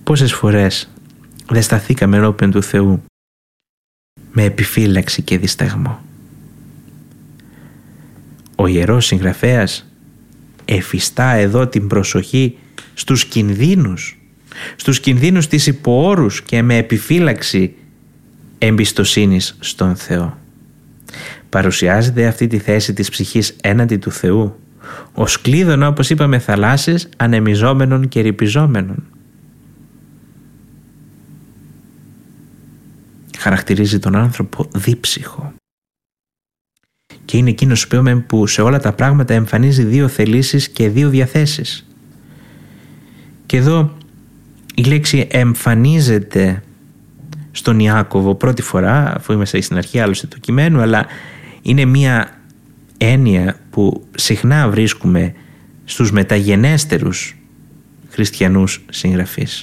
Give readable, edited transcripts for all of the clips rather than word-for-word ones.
Πόσες φορές δεν σταθήκαμε ενώπιον του Θεού με επιφύλαξη και δισταγμό. Ο Ιερός Συγγραφέας εφιστά εδώ την προσοχή στους κινδύνους της υποόρους και με επιφύλαξη εμπιστοσύνης στον Θεό. Παρουσιάζεται αυτή τη θέση της ψυχής έναντι του Θεού ως κλείδωνα, όπως είπαμε, θαλάσσες ανεμιζόμενων και ρυπιζόμενων. Χαρακτηρίζει τον άνθρωπο δίψυχο και είναι εκείνος που σε όλα τα πράγματα εμφανίζει δύο θελήσεις και δύο διαθέσεις. Και εδώ η λέξη εμφανίζεται στον Ιάκωβο πρώτη φορά, αφού είμαστε στην αρχή άλλωστε του κειμένου, αλλά είναι μια έννοια που συχνά βρίσκουμε στους μεταγενέστερους χριστιανούς συγγραφείς.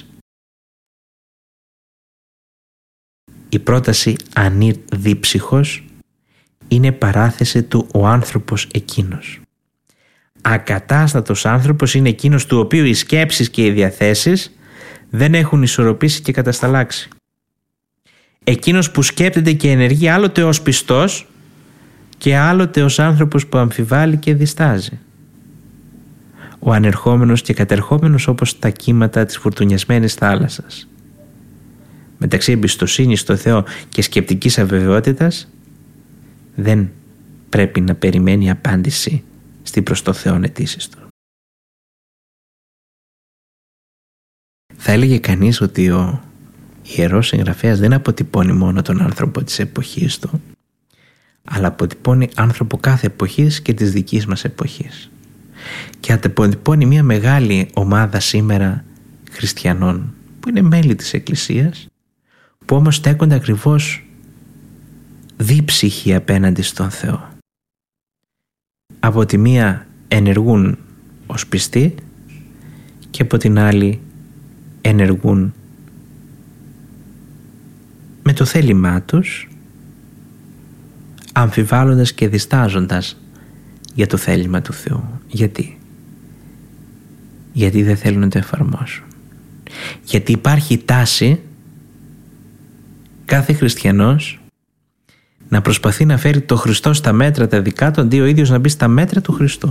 Η πρόταση «ανήρ δίψυχος» είναι παράθεση του «ο άνθρωπος εκείνος». Ακατάστατος άνθρωπος είναι εκείνος του οποίου οι σκέψεις και οι διαθέσεις δεν έχουν ισορροπήσει και κατασταλάξει. Εκείνος που σκέπτεται και ενεργεί άλλοτε ως πιστός και άλλοτε ως άνθρωπος που αμφιβάλλει και διστάζει. Ο ανερχόμενος και κατερχόμενος όπως τα κύματα της φουρτουνιασμένης θάλασσας. Μεταξύ εμπιστοσύνης στο Θεό και σκεπτικής αβεβαιότητας δεν πρέπει να περιμένει απάντηση στην προς το Θεόν αιτήσεις του. Θα έλεγε κανείς ότι ο Ιερός Συγγραφέας δεν αποτυπώνει μόνο τον άνθρωπο της εποχής του, αλλά αποτυπώνει άνθρωπο κάθε εποχής και της δικής μας εποχής. Και αποτυπώνει μια μεγάλη ομάδα σήμερα χριστιανών που είναι μέλη της Εκκλησίας, που όμως στέκονται ακριβώς δίψυχοι απέναντι στον Θεό. Από τη μία ενεργούν ως πιστοί και από την άλλη ενεργούν με το θέλημά τους, αμφιβάλλοντας και διστάζοντας για το θέλημα του Θεού. Γιατί δεν θέλουν να το εφαρμόσουν. Γιατί υπάρχει τάση κάθε χριστιανός να προσπαθεί να φέρει το Χριστό στα μέτρα τα δικά του, αντί ο ίδιος να μπει στα μέτρα του Χριστού.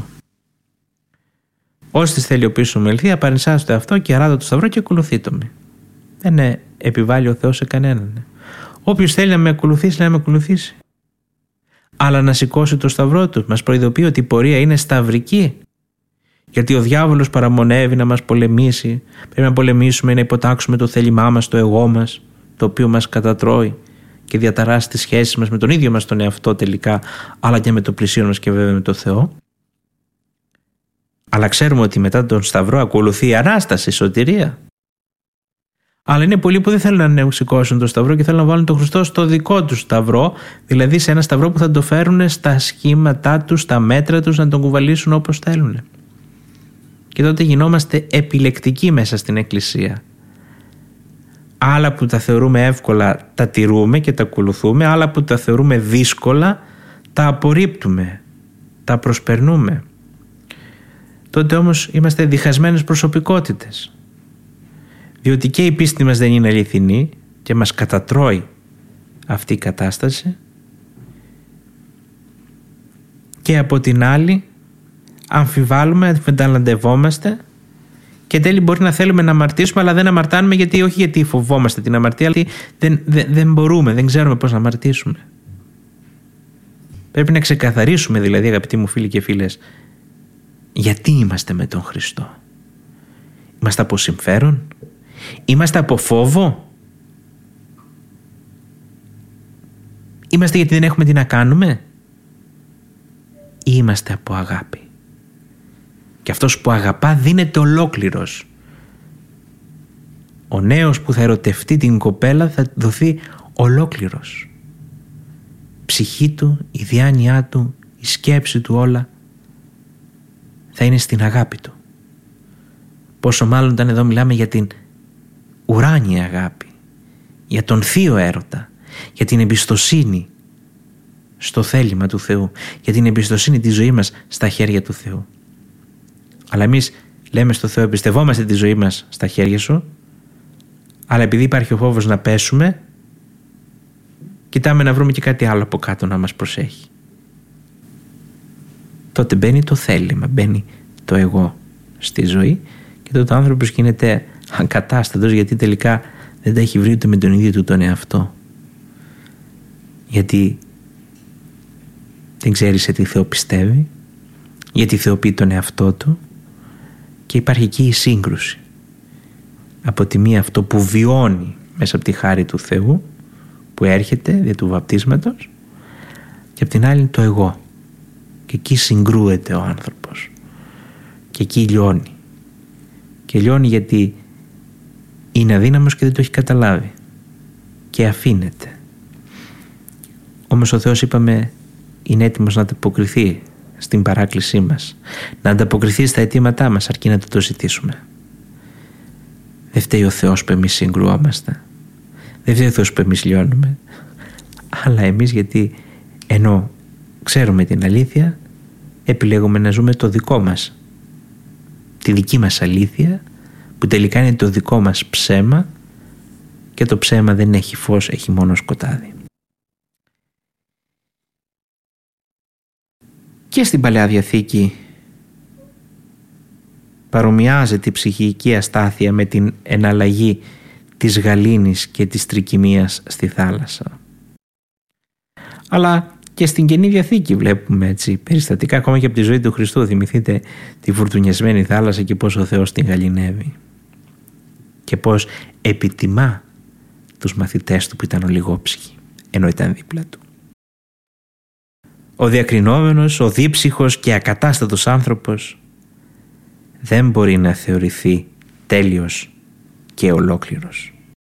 Όσοι θέλει ο πίσω με ελθεία, παρενσάστε αυτό και αράδο το σταυρό και ακολουθείτε με. Δεν επιβάλλει ο Θεός σε κανέναν. Όποιος θέλει να με ακολουθήσει, να με ακολουθήσει. Αλλά να σηκώσει το σταυρό του. Μας προειδοποιεί ότι η πορεία είναι σταυρική. Γιατί ο διάβολος παραμονεύει να μας πολεμήσει. Πρέπει να πολεμήσουμε, να υποτάξουμε το θέλημά μας, το εγώ μας, το οποίο μας κατατρώει και διαταράσσει τις σχέσεις μας με τον ίδιο μας τον εαυτό τελικά, αλλά και με το πλησίον μας και βέβαια με τον Θεό. Αλλά ξέρουμε ότι μετά τον σταυρό ακολουθεί η Ανάσταση, η σωτηρία. Αλλά είναι πολλοί που δεν θέλουν να σηκώσουν το σταυρό και θέλουν να βάλουν τον Χριστό στο δικό του σταυρό, δηλαδή σε ένα σταυρό που θα το φέρουν στα σχήματά τους, στα μέτρα τους, να τον κουβαλήσουν όπως θέλουν. Και τότε γινόμαστε επιλεκτικοί μέσα στην Εκκλησία. Άλλα που τα θεωρούμε εύκολα τα τηρούμε και τα ακολουθούμε, άλλα που τα θεωρούμε δύσκολα τα απορρίπτουμε, τα προσπερνούμε. Τότε όμως είμαστε διχασμένες προσωπικότητες. Διότι και η πίστη μας δεν είναι αληθινή και μας κατατρώει αυτή η κατάσταση, και από την άλλη αμφιβάλλουμε, μεταλαντευόμαστε και τέλει μπορεί να θέλουμε να αμαρτήσουμε, αλλά δεν αμαρτάνουμε όχι γιατί φοβόμαστε την αμαρτία, αλλά δεν μπορούμε, δεν ξέρουμε πώς να αμαρτήσουμε. Πρέπει να ξεκαθαρίσουμε δηλαδή, αγαπητοί μου φίλοι και φίλες, γιατί είμαστε με τον Χριστό. Είμαστε από συμφέρον? Είμαστε από φόβο? Είμαστε γιατί δεν έχουμε τι να κάνουμε? Ή είμαστε από αγάπη? Και αυτός που αγαπά δίνεται ολόκληρος. Ο νέος που θα ερωτευτεί την κοπέλα θα δοθεί ολόκληρος. Η ψυχή του, η διάνοιά του, η σκέψη του, όλα θα είναι στην αγάπη του. Πόσο μάλλον όταν εδώ μιλάμε για την ουράνια αγάπη, για τον θείο έρωτα, για την εμπιστοσύνη στο θέλημα του Θεού, για την εμπιστοσύνη της ζωής μας στα χέρια του Θεού. Αλλά εμείς λέμε στο Θεό, εμπιστευόμαστε τη ζωή μας στα χέρια σου, Αλλά επειδή υπάρχει ο φόβος να πέσουμε, κοιτάμε να βρούμε και κάτι άλλο από κάτω να μας προσέχει. Τότε μπαίνει το θέλημα, μπαίνει το εγώ στη ζωή και τότε ο άνθρωπος γίνεται ακατάστατος, γιατί τελικά δεν τα έχει βρει ούτε με τον ίδιο του τον εαυτό. Γιατί δεν ξέρει σε τι Θεό πιστεύει, γιατί θεοποιεί τον εαυτό του, και υπάρχει εκεί η σύγκρουση. Από τη μία αυτό που βιώνει μέσα από τη χάρη του Θεού που έρχεται δια του βαπτίσματος, και από την άλλη το εγώ, και εκεί συγκρούεται ο άνθρωπος και εκεί λιώνει, και λιώνει γιατί είναι αδύναμος και δεν το έχει καταλάβει και αφήνεται. Όμως ο Θεός, είπαμε, είναι έτοιμος να ανταποκριθεί στην παράκλησή μας, να ανταποκριθεί στα αιτήματά μας, αρκεί να το ζητήσουμε. Δεν φταίει ο Θεός που εμείς συγκρουόμαστε, δεν φταίει ο Θεός που εμείς λιώνουμε, αλλά εμείς, γιατί ενώ ξέρουμε την αλήθεια, επιλέγουμε να ζούμε το δικό μας, τη δική μας αλήθεια, που τελικά είναι το δικό μας ψέμα, και το ψέμα δεν έχει φως, έχει μόνο σκοτάδι. Και στην Παλαιά Διαθήκη παρομοιάζεται η ψυχική αστάθεια με την εναλλαγή της γαλήνης και της τρικυμίας στη θάλασσα. Αλλά και στην Καινή Διαθήκη βλέπουμε έτσι περιστατικά, ακόμα και από τη ζωή του Χριστού. Θυμηθείτε τη φουρτουνιασμένη θάλασσα και πώς ο Θεός την γαληνεύει και πώς επιτιμά τους μαθητές του που ήταν ολιγόψυχοι ενώ ήταν δίπλα του. Ο διακρινόμενος, ο δίψυχος και ακατάστατος άνθρωπος δεν μπορεί να θεωρηθεί τέλειος και ολόκληρος.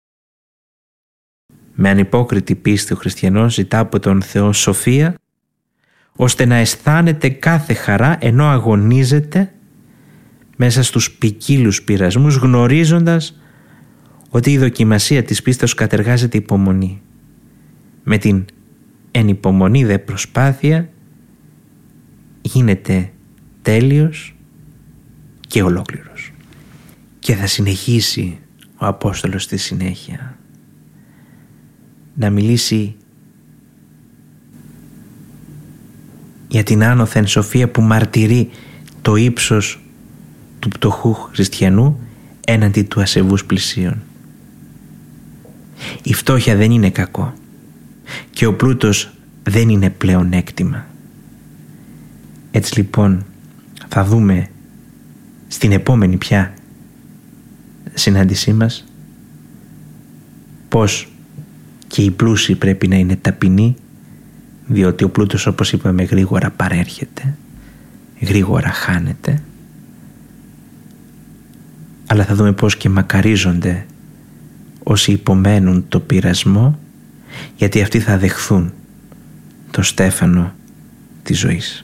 Με ανυπόκριτη πίστη ο χριστιανός ζητά από τον Θεό σοφία, ώστε να αισθάνεται κάθε χαρά ενώ αγωνίζεται μέσα στους ποικίλους πειρασμούς, γνωρίζοντας ότι η δοκιμασία της πίστεως κατεργάζεται υπομονή. Με την ενυπομονή δε προσπάθεια γίνεται τέλειος και ολόκληρος. Και θα συνεχίσει ο Απόστολος στη συνέχεια να μιλήσει για την άνωθεν σοφία που μαρτυρεί το ύψος του πτωχού χριστιανού έναντι του ασεβούς πλησίον. Η φτώχεια δεν είναι κακό και ο πλούτος δεν είναι πλεονέκτημα. Έτσι λοιπόν θα δούμε στην επόμενη πια συνάντησή μας πως και οι πλούσιοι πρέπει να είναι ταπεινοί, διότι ο πλούτος, όπως είπαμε, γρήγορα παρέρχεται, γρήγορα χάνεται, αλλά θα δούμε πως και μακαρίζονται όσοι υπομένουν το πειρασμό, γιατί αυτοί θα δεχθούν το στέφανο της ζωής.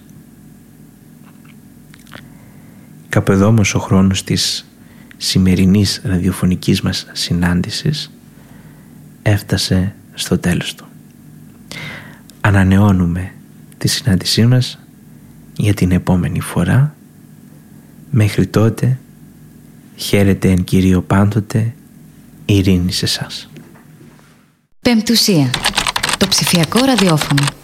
Κάπου εδώ όμως ο χρόνος της σημερινής ραδιοφωνικής μας συνάντησης έφτασε στο τέλος του. Ανανεώνουμε τη συνάντησή μας για την επόμενη φορά. Μέχρι τότε, χαίρετε εν Κυρίω πάντοτε, ειρήνη σε εσάς. Πεμπτουσία, το ψηφιακό ραδιόφωνο.